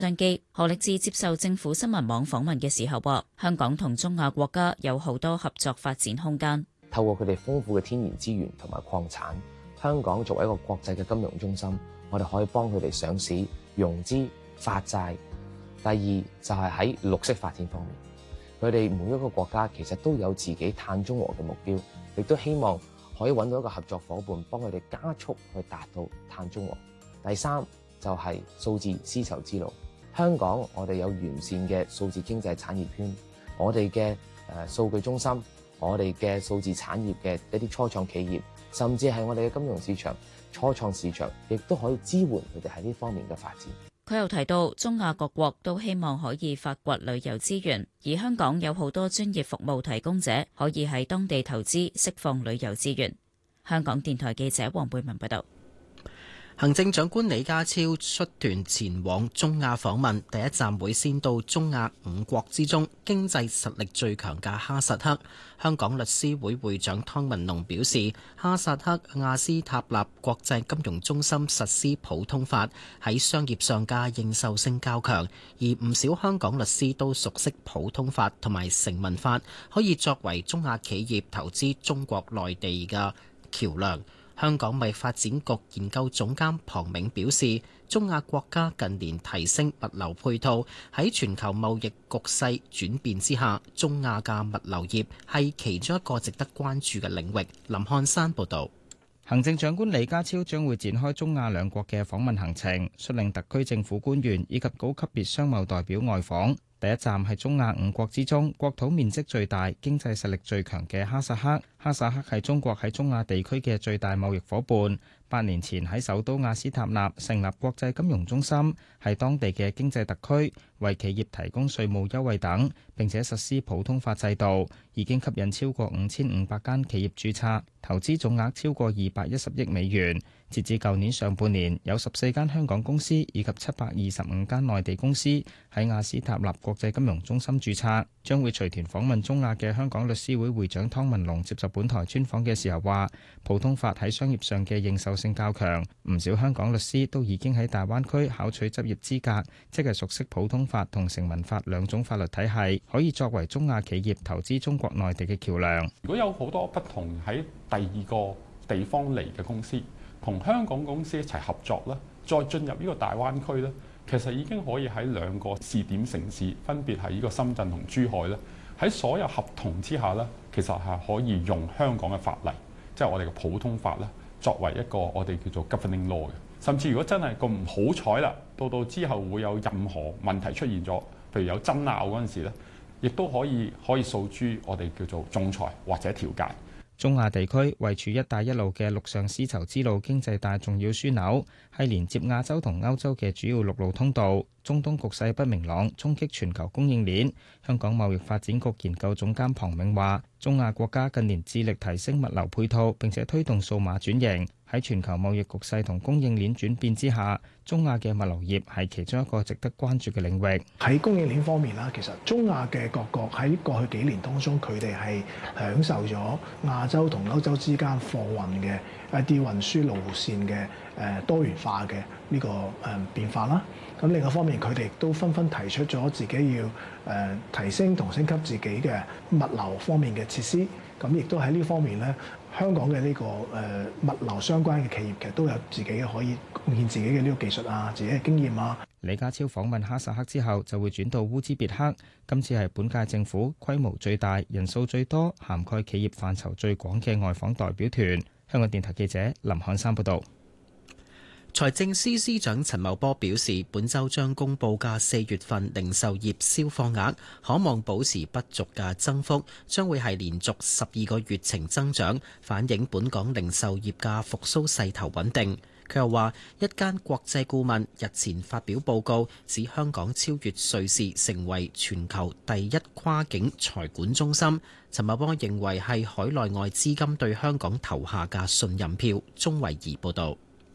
張基何力智接受政府新聞網訪問嘅時候話，香港同中亞國家有好多合作發展空間。 透過佢哋豐富嘅天然資源同埋礦產，香港作為一個國際嘅金融中心，我哋可以幫佢哋上市、融資、發債。第二就係喺綠色發展方面，佢哋每一個國家其實都有自己碳中和嘅目標，亦都希望可以揾到一個合作夥伴，幫佢哋加速去達到碳中和。第三就係數字絲綢之路。香港我哋有完善嘅數字經濟產業圈，我哋嘅數據中心，我哋嘅數字產業嘅一啲初創企業，甚至係我哋嘅金融市場、初創市場，亦都可以支援佢哋喺呢方面嘅發展。 佢又提到，中亞各國都希望可以發掘旅遊資源，而香港有好多專業服務提供者可以喺當地投資，釋放旅遊資源。香港電台記者黃貝文報道。 行政長官李家超率團前往中亞訪問，第一站會先到中亞5國之中經濟實力最強嘅哈薩克。香港律師會會長湯文龍表示，哈薩克亞斯塔納國際金融中心實施普通法，喺商業上嘅認受性較強，而唔少香港律師都熟悉普通法同埋成文法，可以作為中亞企業投資中國內地嘅橋樑。香港貿易發展局研究總監龐銘表示，中亞國家近年提升物流配套，喺全球貿易局勢轉變之下，中亞嘅物流業係其中一個值得關注嘅領域。林漢山報導。 行政長官李家超將會展開中亞兩國嘅訪問行程，率領特區政府官員以及高級別商貿代表外訪。第一站係中亞5國之中國土面積最大、經濟實力最強嘅哈薩克。哈薩克係中國喺中亞地區嘅最大貿易夥伴。8年前喺首都亞斯塔納成立國際金融中心，係當地嘅經濟特區，為企業提供稅務優惠等，並且實施普通法制度，已經吸引超過5500間企業註冊，投資總額超過210億美元。截至舊年上半年，有14間香港公司以及725間內地公司喺亞斯塔納國際金融中心註冊。將會隨團訪問中亞嘅香港律師會會長湯文龍接受本台專訪嘅時候話，普通法喺商業上嘅認受性較強，唔少香港律師都已經喺大灣區考取執業資格，即係熟悉普通法同成文法兩種法律體系，可以作為中亞企業投資中國內地嘅橋梁。 如果有好多不同喺第二個地方嚟嘅公司，同香港公司一齊合作咧，再進入呢個大灣區咧，其實已經可以喺兩個試點城市，分別係呢個深圳同珠海咧，喺所有合同之下咧，其實係可以用香港嘅法例，即係我哋嘅普通法咧，作為一個我哋叫做 governing law 嘅。甚至如果真係咁唔好彩啦，到之後會有任何問題出現咗，譬如有爭拗嗰陣時咧，亦都可以訴諸我哋叫做仲裁或者調解。 中亞地區位處一帶一路嘅陸上絲綢之路經濟帶重要樞紐，係連接亞洲同歐洲嘅主要陸路通道。中東局勢不明朗，衝擊全球供應鏈。香港貿易發展局研究總監龐銘話，中亞國家近年致力提升物流配套，並且推動數碼轉型。喺全球貿易局勢同供應鏈轉變之下，中亞嘅物流業係其中一個值得關注嘅領域。 喺供應鏈方面啦，其實中亞嘅各國喺過去幾年當中，佢哋係享受咗亞洲同歐洲之間貨運嘅一啲運輸路線嘅多元化嘅呢個變化啦。咁另一方面，佢哋都紛紛提出咗自己要提升同升級自己嘅物流方面嘅設施。咁亦都喺呢方面咧，香港嘅呢個物流相關嘅企業其實都有自己可以貢獻自己嘅呢個技術啊，自己嘅經驗啊。 李家超訪問哈薩克之後，就會轉到烏茲別克。今次係本屆政府規模最大、人數最多、涵蓋企業範疇最廣嘅外訪代表團。香港電台記者林漢山報導。 財政司司長陳茂波表示，本週將公佈嘅4月份零售業銷貨額可望保持不俗嘅增幅，將會係連續12個月呈增長，反映本港零售業嘅復甦勢頭穩定。佢又話，一間國際顧問日前發表報告，指香港超越瑞士成為全球第一跨境財管中心。陳茂波認為係海內外資金對香港投下嘅信任票。鍾慧儀報導。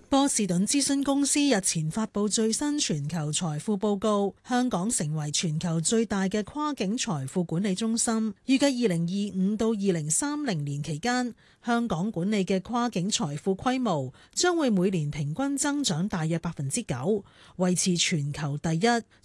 波士頓諮詢公司日前發布最新全球財富報告，香港成為全球最大嘅跨境財富管理中心。預計2025到2030年期間，香港管理嘅跨境財富規模將會每年平均增長大約9%，維持全球第一。